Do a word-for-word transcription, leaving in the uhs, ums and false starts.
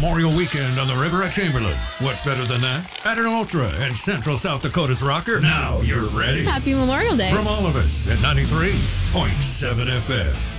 Memorial Weekend on the river at Chamberlain. What's better than that? Add an Ultra and Central South Dakota's rocker. Now you're ready. Happy Memorial Day. From all of us at ninety-three point seven F M.